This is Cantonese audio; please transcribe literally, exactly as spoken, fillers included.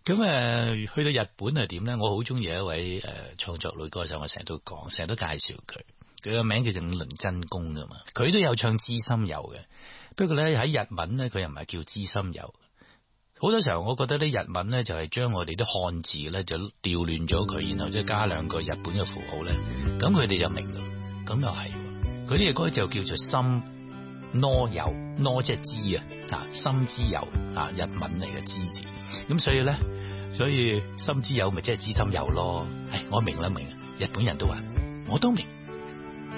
咁誒，去到日本係點咧？我好中意一位誒創作女歌手，我成日都講，成日都介紹佢。佢個名叫做五輪真弓噶嘛，佢都有唱知心友嘅。不過咧喺日文咧，佢又唔係叫知心友。好多時候我覺得啲日文咧就係將我哋啲漢字咧就調亂咗佢，然後即係加兩個日本嘅符號咧，咁佢哋就明啦。咁又係，佢呢個歌就叫做心諾友，諾即係知啊，啊心之友啊，日文嚟嘅知字。咁所以咧，所以心之友咪即係知心友咯。唉，我明啦明，日本人都話，我都明。